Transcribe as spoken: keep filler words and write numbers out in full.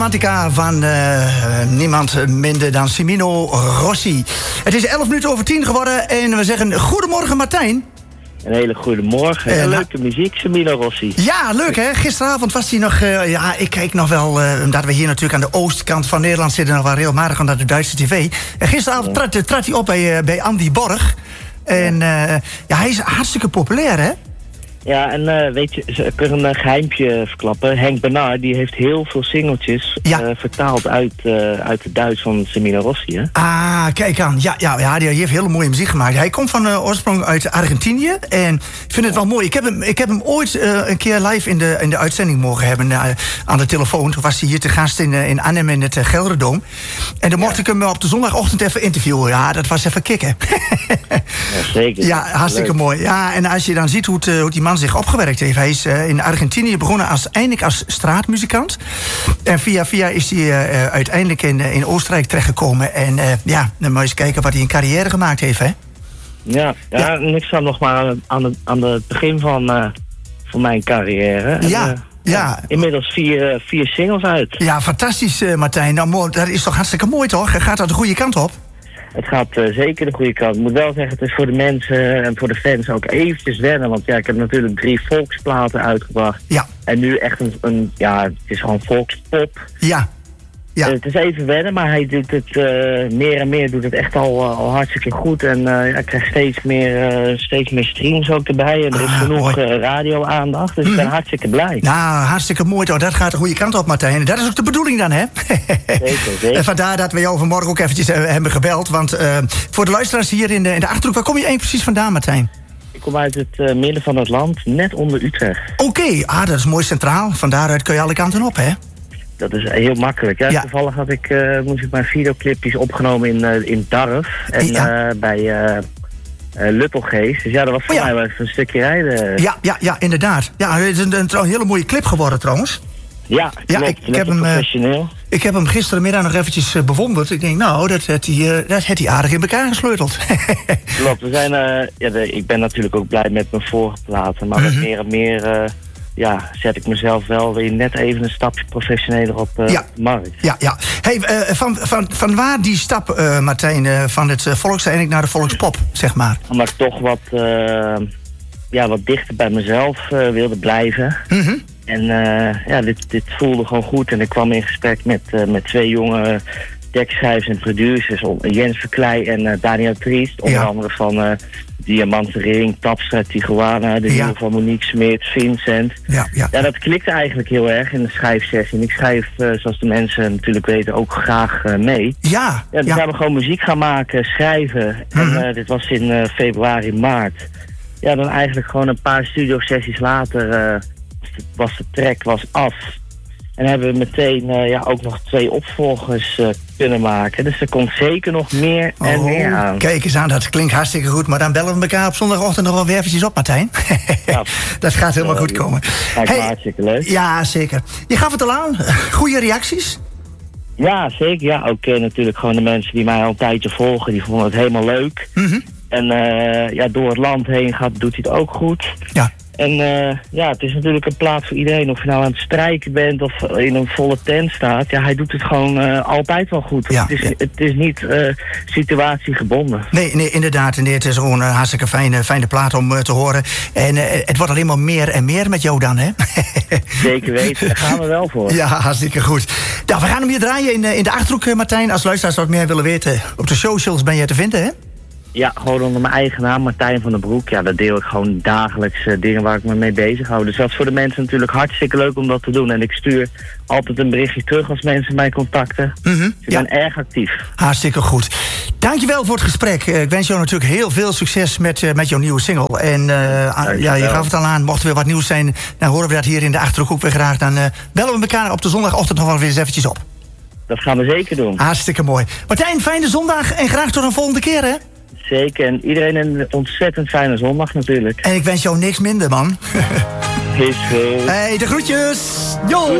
Romantica van uh, niemand minder dan Cimino Rossi. Het is elf minuten over tien geworden en we zeggen goedemorgen Martijn. Een hele goede morgen. Uh, leuke muziek, Cimino Rossi. Ja, leuk hè. Gisteravond was hij nog... Uh, ja, ik kijk nog wel... Uh, omdat we hier natuurlijk aan de oostkant van Nederland zitten... nog wel regelmatig aan de Duitse tv. En gisteravond ja. trad, trad hij op bij, uh, bij Andy Borg. En uh, ja, hij is hartstikke populair hè. Ja, en uh, weet je, ze kunnen een geheimpje verklappen. Henk Bernard, die heeft heel veel singeltjes ja. uh, vertaald uit, uh, uit het Duits van Cimino Rossi, hè? Ah, kijk aan. Ja, ja, ja, die heeft hele mooie muziek gemaakt. Hij komt van uh, oorsprong uit Argentinië. En ik vind het wel mooi. Ik heb hem, ik heb hem ooit uh, een keer live in de, in de uitzending mogen hebben uh, aan de telefoon. Toen was hij hier te gast in, uh, in Arnhem in het uh, Gelderdoom. En dan mocht ja. ik hem op de zondagochtend even interviewen. Ja, dat was even kicken. Ja, zeker. Ja, hartstikke Leuk. mooi. Ja, en als je dan ziet hoe, het, uh, hoe die man zich opgewerkt heeft. Hij is uh, in Argentinië begonnen als, eindelijk als straatmuzikant. En via via is hij uh, uiteindelijk in, uh, in Oostenrijk terechtgekomen. En uh, ja, dan moet je eens kijken wat hij een carrière gemaakt heeft, hè? Ja, ja, ja. niks aan nog maar aan, aan, het, aan het begin van, uh, van mijn carrière. En, ja. Uh, Ja. Inmiddels vier, uh, vier singles uit. Ja, fantastisch, uh, Martijn. Nou, dat is toch hartstikke mooi, toch? Gaat dat de goede kant op? Het gaat uh, zeker de goede kant. Ik moet wel zeggen, het is voor de mensen en voor de fans ook eventjes wennen. Want ja, ik heb natuurlijk drie volksplaten uitgebracht. Ja. En nu echt een, een ja, het is gewoon volkspop. Ja. Ja. Uh, het is even wennen, maar hij doet het uh, meer en meer, doet het echt al, uh, al hartstikke goed. En uh, ja, ik krijg steeds meer, uh, steeds meer streams ook erbij. En er is ah, genoeg uh, radio-aandacht, dus mm. ik ben hartstikke blij. Nou, hartstikke mooi toch. Dat gaat de goede kant op, Martijn. En dat is ook de bedoeling dan, hè? Zeker, zeker. En vandaar dat we jou vanmorgen ook eventjes uh, hebben gebeld. Want uh, voor de luisteraars hier in de, in de Achterhoek, waar kom je eigenlijk precies vandaan, Martijn? Ik kom uit het uh, midden van het land, net onder Utrecht. Oké, okay. ah, dat is mooi centraal. Van daaruit kun je alle kanten op, hè? Dat is heel makkelijk. Ja, ja. Toevallig had ik, uh, moest ik mijn videoclipjes opgenomen in, uh, in Darf en ja. uh, bij uh, uh, Luttelgeest. Dus ja, dat was voor oh, ja. mij wel even een stukje rijden. Ja, ja, ja, inderdaad. Ja, het is een, een, een hele mooie clip geworden trouwens. Ja, ja klopt, ik, ik, heb hem, professioneel. Uh, ik heb hem gisterenmiddag nog eventjes uh, bewonderd. Ik denk, nou, dat heeft hij, uh, dat heeft hij aardig in elkaar gesleuteld. Klopt, we zijn, uh, ja, de, ik ben natuurlijk ook blij met mijn vorige platen, maar mm-hmm. met meer en meer... Uh, ja, zet ik mezelf wel weer net even een stapje professioneler op uh, ja. de markt. Ja, ja. Hey, uh, van, van, van waar die stap, uh, Martijn, uh, van het uh, volks eigenlijk naar de volkspop, zeg maar? Omdat ik toch wat, uh, ja, wat dichter bij mezelf uh, wilde blijven. Mm-hmm. En uh, ja, dit, dit voelde gewoon goed. En ik kwam in gesprek met, uh, met twee jonge tekstschrijvers en producers. Jens Verkleij en uh, Daniel Triest. Onder ja. andere van... Uh, Diamanten Ring, Tapstra, Tijuana, de ja. nieuwe van Monique Smit, Vincent. Ja, ja. ja, dat klikte eigenlijk heel erg in de schrijfsessie. En ik schrijf, uh, zoals de mensen natuurlijk weten, ook graag uh, mee. Ja, ja, dus ja. zijn we gewoon muziek gaan maken, schrijven. Mm-hmm. En uh, dit was in uh, februari, maart. Ja, dan eigenlijk gewoon een paar studiosessies later uh, was de track was af. En hebben we meteen uh, ja, ook nog twee opvolgers uh, kunnen maken. Dus er komt zeker nog meer en oh, meer aan. Kijk eens aan, dat klinkt hartstikke goed. Maar dan bellen we elkaar op zondagochtend nog wel weer eventjes op, Martijn. Ja, dat gaat helemaal uh, goed komen. Lijkt me hey, hartstikke leuk. Ja, zeker. Je gaf het al aan. Goede reacties? Ja, zeker. Ja, ook uh, natuurlijk gewoon de mensen die mij al een tijdje volgen. Die vonden het helemaal leuk. Mm-hmm. En uh, ja, door het land heen gaat, doet hij het ook goed. Ja. En uh, ja, het is natuurlijk een plaat voor iedereen. Of je nou aan het strijken bent of in een volle tent staat. Ja, hij doet het gewoon uh, altijd wel goed. Ja. Het, is, het is niet uh, situatiegebonden. Nee, nee, inderdaad. Nee, het is gewoon een hartstikke fijne, fijne plaat om uh, te horen. En uh, het wordt alleen maar meer en meer met jou dan, hè? Zeker weten, daar gaan we wel voor. Ja, hartstikke goed. Nou, we gaan hem hier draaien in, in de Achterhoek, Martijn. Als luisteraars wat meer willen weten, op de socials ben jij te vinden, hè? Ja, gewoon onder mijn eigen naam, Martijn van den Broek. Ja, daar deel ik gewoon dagelijks uh, dingen waar ik me mee bezig hou. Dus dat is voor de mensen natuurlijk hartstikke leuk om dat te doen. En ik stuur altijd een berichtje terug als mensen mij contacten. Mm-hmm, dus ik ja. ben erg actief. Hartstikke goed. Dankjewel voor het gesprek. Uh, ik wens jou natuurlijk heel veel succes met, uh, met jouw nieuwe single. En uh, ja, je gaf het al aan, mocht er weer wat nieuws zijn, dan horen we dat hier in de Achterhoek ook weer graag. Dan uh, bellen we elkaar op de zondagochtend nog wel weer eens eventjes op. Dat gaan we zeker doen. Hartstikke mooi. Martijn, fijne zondag en graag tot een volgende keer, hè? Zeker, en iedereen een ontzettend fijne zondag natuurlijk. En ik wens jou niks minder, man. Is goed. Hey, de groetjes! Yo!